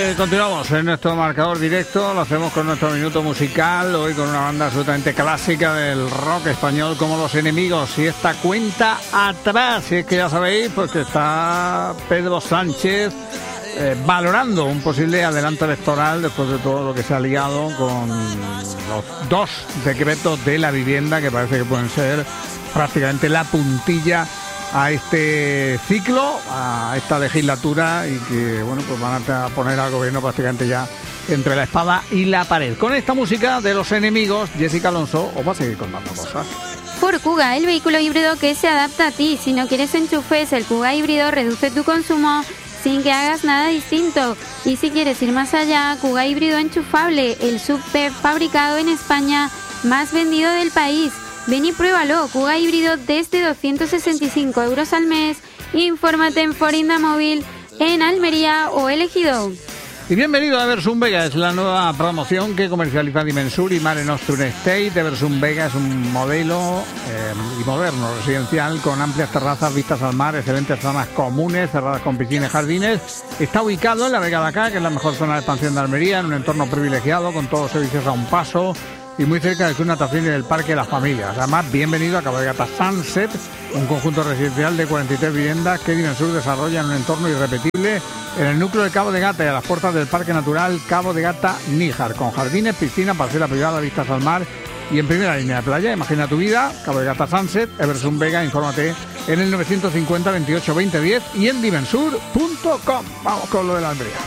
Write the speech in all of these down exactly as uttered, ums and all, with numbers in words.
Eh, continuamos en nuestro marcador directo, lo hacemos con nuestro minuto musical, hoy con una banda absolutamente clásica del rock español como Los Enemigos, y esta cuenta atrás, y es que ya sabéis, pues que está Pedro Sánchez eh, valorando un posible adelanto electoral después de todo lo que se ha liado con los dos decretos de la vivienda que parece que pueden ser prácticamente la puntilla a este ciclo, a esta legislatura, y que bueno, pues van a poner al gobierno prácticamente ya entre la espada y la pared. Con esta música de Los Enemigos, Jessica Alonso os va a seguir contando cosas. Ford Kuga, el vehículo híbrido que se adapta a ti. Si no quieres enchufes, el Kuga híbrido reduce tu consumo sin que hagas nada distinto. Y si quieres ir más allá, Kuga híbrido enchufable, el sub fabricado en España más vendido del país. Ven y pruébalo, Kuga híbrido desde doscientos sesenta y cinco euros al mes. Infórmate en Forinda Móvil, en Almería o Ejido. Y bienvenido a Eversum Vega, es la nueva promoción que comercializa Dimensur y Mare Nostrum Estate. Eversum Vega es un modelo eh, y moderno residencial con amplias terrazas, vistas al mar, excelentes zonas comunes, cerradas con piscinas y jardines. Está ubicado en la Vega de Acá, que es la mejor zona de expansión de Almería, en un entorno privilegiado, con todos los servicios a un paso y muy cerca del Club Natación y del Parque de las Familias. Además, bienvenido a Cabo de Gata Sunset, un conjunto residencial de cuarenta y tres viviendas que Dimensur desarrolla en un entorno irrepetible en el núcleo de Cabo de Gata y a las puertas del Parque Natural Cabo de Gata Níjar, con jardines, piscina, parcela privada, vistas al mar y en primera línea de playa. Imagina tu vida, Cabo de Gata Sunset, Eversum Vega. Infórmate en el novecientos cincuenta veintiocho veinte diez y en dimensur punto com. Vamos con lo de la Almería.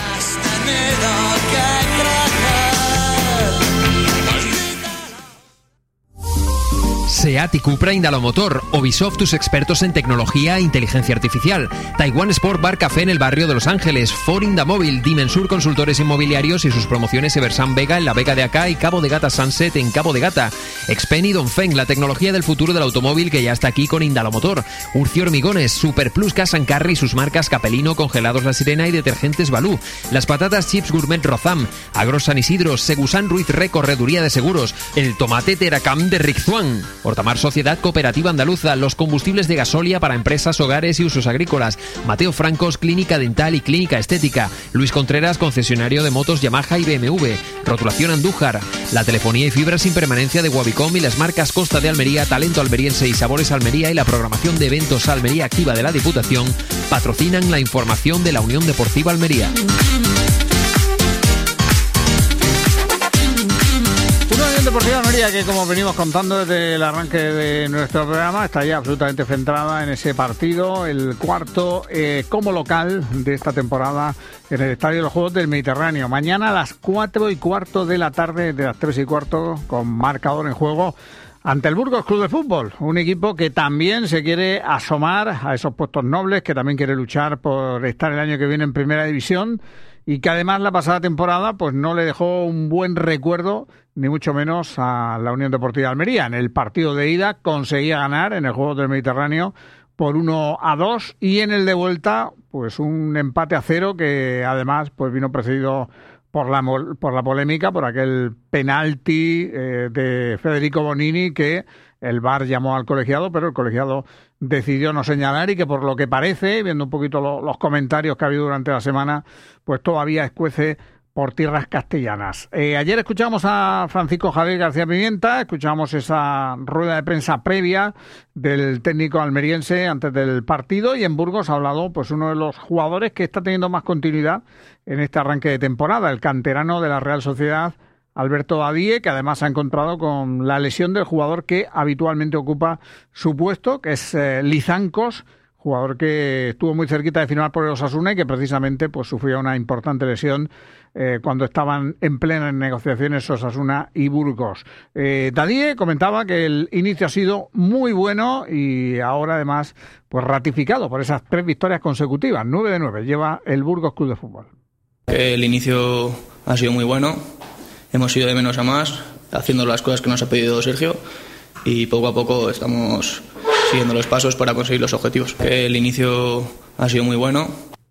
SEAT y Cupra Indalomotor, Ubisoft, tus expertos en tecnología e inteligencia artificial, Taiwan Sport Bar Café en el barrio de Los Ángeles, Forinda Móvil, Dimensur Consultores Inmobiliarios y sus promociones Eversum Vega en la Vega de Acá y Cabo de Gata Sunset en Cabo de Gata, Xpen y Dongfeng, la tecnología del futuro del automóvil que ya está aquí con Indalomotor, Urcio Hormigones, Super Plus Cash and Carry y sus marcas Capelino, Congelados La Sirena y Detergentes Balú, las patatas Chips Gourmet Rozam, Agros San Isidro, Segusan Ruiz Re Correduría de Seguros, el tomate Teracam de Rixuan, Hortamar Sociedad Cooperativa Andaluza, los combustibles de gasolia para empresas, hogares y usos agrícolas, Mateo Francos, Clínica Dental y Clínica Estética, Luis Contreras, concesionario de motos Yamaha y B M W, Rotulación Andújar, la telefonía y fibra sin permanencia de Wavicom y las marcas Costa de Almería, Talento Almeriense y Sabores Almería y la programación de eventos Almería Activa de la Diputación patrocinan la información de la Unión Deportiva Almería. Deportiva Almería, que como venimos contando desde el arranque de nuestro programa, está ya absolutamente centrada en ese partido, el cuarto eh, como local de esta temporada en el Estadio de los Juegos del Mediterráneo. Mañana a las cuatro y cuarto de la tarde, de las tres y cuarto, con marcador en juego, ante el Burgos Club de Fútbol, un equipo que también se quiere asomar a esos puestos nobles, que también quiere luchar por estar el año que viene en Primera División, y que además la pasada temporada pues no le dejó un buen recuerdo, ni mucho menos a la Unión Deportiva Almería. En el partido de ida conseguía ganar en el Juego del Mediterráneo por uno a dos, y en el de vuelta pues un empate a cero que además pues vino precedido por la por la polémica, por aquel penalti eh, de Federico Bonini que el V A R llamó al colegiado, pero el colegiado decidió no señalar, y que por lo que parece, viendo un poquito lo, los comentarios que ha habido durante la semana, pues todavía escuece por tierras castellanas. Eh, ayer escuchamos a Francisco Javier García Pimienta, escuchamos esa rueda de prensa previa del técnico almeriense antes del partido, y en Burgos ha hablado pues uno de los jugadores que está teniendo más continuidad en este arranque de temporada, el canterano de la Real Sociedad, Alberto Badie, que además ha encontrado con la lesión del jugador que habitualmente ocupa su puesto, que es eh, Lizancos, jugador que estuvo muy cerquita de firmar por el Osasuna y que precisamente pues sufrió una importante lesión eh, cuando estaban en plenas negociaciones Osasuna y Burgos. Eh, Badie comentaba que el inicio ha sido muy bueno y ahora además pues ratificado por esas tres victorias consecutivas, nueve de nueve lleva el Burgos Club de Fútbol. El inicio ha sido muy bueno. Hemos ido de menos a más, haciendo las cosas que nos ha pedido Sergio, y poco a poco estamos siguiendo los pasos para conseguir los objetivos. El inicio ha sido muy bueno.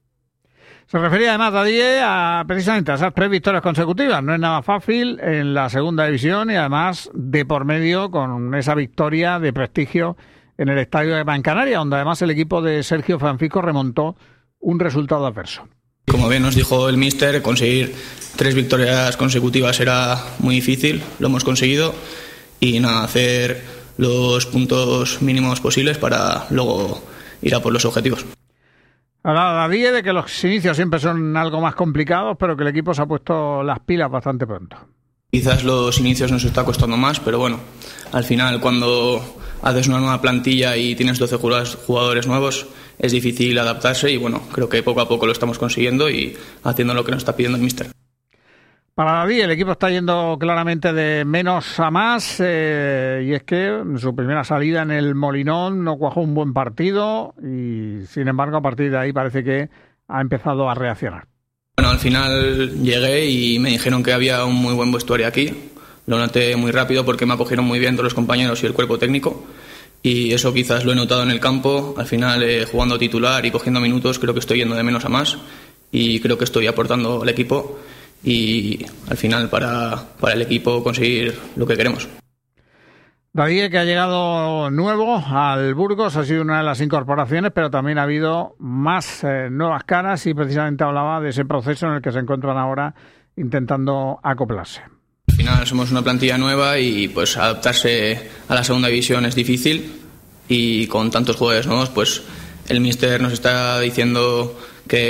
Se refería además Badie a precisamente a esas tres victorias consecutivas. No es nada fácil en la segunda división, y además de por medio con esa victoria de prestigio en el estadio de Gran Canaria, donde además el equipo de Sergio Francisco remontó un resultado adverso. Como bien nos dijo el míster, conseguir tres victorias consecutivas era muy difícil, lo hemos conseguido y nada, hacer los puntos mínimos posibles para luego ir a por los objetivos. Ahora, David, de que los inicios siempre son algo más complicados, pero que el equipo se ha puesto las pilas bastante pronto. Quizás los inicios nos está costando más, pero bueno, al final cuando haces una nueva plantilla y tienes doce jugadores nuevos, es difícil adaptarse y bueno, creo que poco a poco lo estamos consiguiendo y haciendo lo que nos está pidiendo el míster. Para David, el equipo está yendo claramente de menos a más eh, y es que en su primera salida en el Molinón no cuajó un buen partido y sin embargo a partir de ahí parece que ha empezado a reaccionar. Bueno, al final llegué y me dijeron que había un muy buen vestuario aquí. Lo noté muy rápido porque me acogieron muy bien todos los compañeros y el cuerpo técnico. Y eso quizás lo he notado en el campo. Al final, eh, jugando titular y cogiendo minutos, creo que estoy yendo de menos a más. Y creo que estoy aportando al equipo. Y al final, para, para el equipo, conseguir lo que queremos. David, que ha llegado nuevo al Burgos, ha sido una de las incorporaciones, pero también ha habido más eh, nuevas caras y precisamente hablaba de ese proceso en el que se encuentran ahora intentando acoplarse. Al final somos una plantilla nueva y pues adaptarse a la segunda división es difícil y con tantos jugadores nuevos pues el míster nos está diciendo